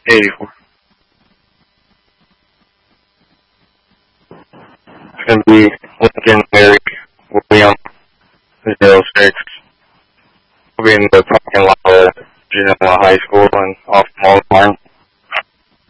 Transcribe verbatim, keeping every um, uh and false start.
eighty-four. It's going to be Lincoln Eric William zero six. We'll be in the parking lot of Genoa High School and off Mulbarn.